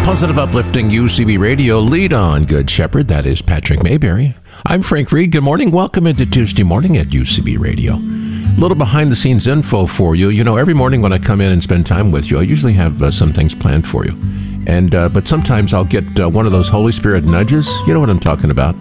Positive, uplifting UCB Radio. Lead on, Good Shepherd. That is Patrick Mayberry. I'm Frank Reed. Good morning. Welcome into Tuesday morning at UCB Radio. A little behind-the-scenes info for you. You know, every morning when I come in and spend time with you, I usually have some things planned for you. But sometimes I'll get one of those Holy Spirit nudges. You know what I'm talking about.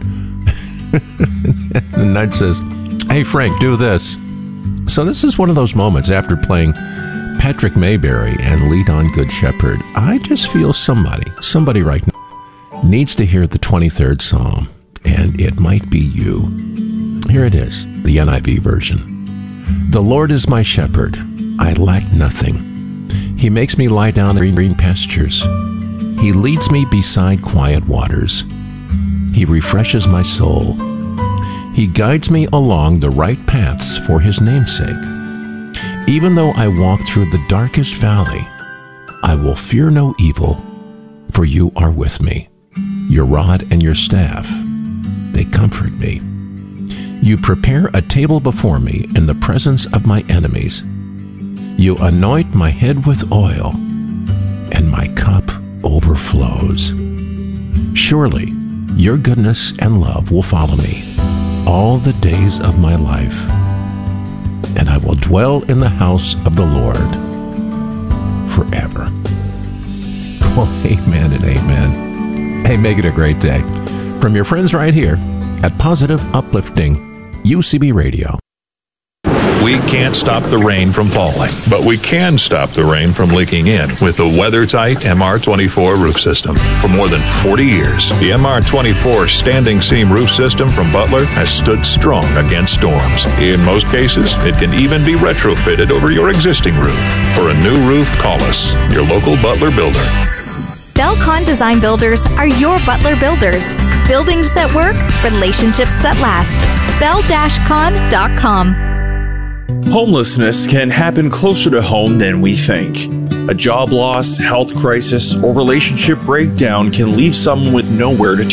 The nudge says, "Hey, Frank, do this." So this is one of those moments after playing Patrick Mayberry and Lead on, Good Shepherd. I just feel somebody right now needs to hear the 23rd Psalm, and it might be you. Here it is, the NIV version. The Lord is my shepherd. I lack nothing. He makes me lie down in green pastures. He leads me beside quiet waters. He refreshes my soul. He guides me along the right paths for his name's sake. Even though I walk through the darkest valley, I will fear no evil, for you are with me. Your rod and your staff, they comfort me. You prepare a table before me in the presence of my enemies. You anoint my head with oil, and my cup overflows. Surely, your goodness and love will follow me all the days of my life, and I will dwell in the house of the Lord forever. Well, amen and amen. Hey, make it a great day. From your friends right here at Positive, Uplifting UCB Radio. We can't stop the rain from falling, but we can stop the rain from leaking in with the WeatherTight MR24 roof system. For more than 40 years, the MR24 standing seam roof system from Butler has stood strong against storms. In most cases, it can even be retrofitted over your existing roof. For a new roof, call us, your local Butler builder. Belcon Design Builders are your Butler builders. Buildings that work, relationships that last. bel-con.com. Homelessness can happen closer to home than we think. A job loss, health crisis, or relationship breakdown can leave someone with nowhere to